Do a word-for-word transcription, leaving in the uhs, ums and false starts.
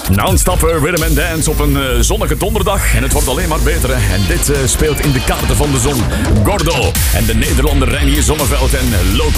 Non-stop rhythm and dance op een uh, zonnige donderdag. En het wordt alleen maar beter. Hè? En dit uh, speelt in de kaarten van de zon. Gordo en de Nederlander Reinier Zonneveld en Loco.